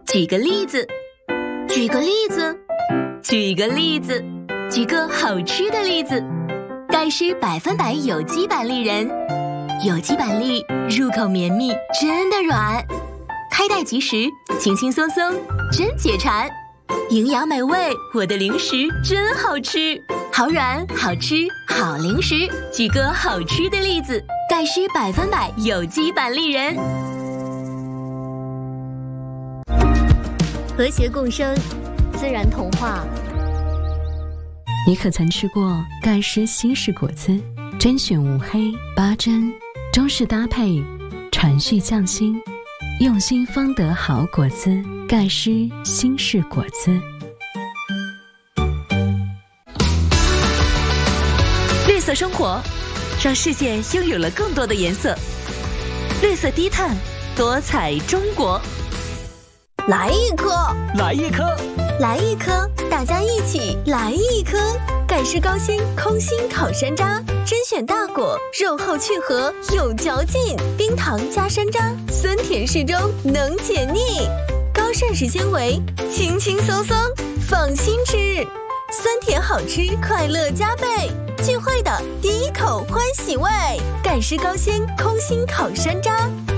举个例子，举个例子，举个例子，举个好吃的例子。盖诗100%有机板栗仁，有机板栗入口绵密，真的软，开袋即食，轻轻松松，真解馋。营养美味，我的零食真好吃，好软好吃好零食。举个好吃的例子，盖诗100%有机板栗仁。 和谐共生，自然童话。 你可曾吃过盖诗西式果汁？甄选无黑8珍，中式搭配，传续匠心，用心方得好果汁。盖诗西式果汁。 绿色生活，让世界拥有了更多的颜色。绿色低碳，多彩中国。 来一颗， 来一颗， 来一颗，大家一起来一颗。盖诗高纤空心烤山楂，甄选大果，肉厚去核，有嚼劲，冰糖加山楂，酸甜适中，能解腻。高膳食纤维，轻轻松松，放心吃。酸甜好吃，快乐加倍。聚会的第一口欢喜味，盖诗高纤空心烤山楂。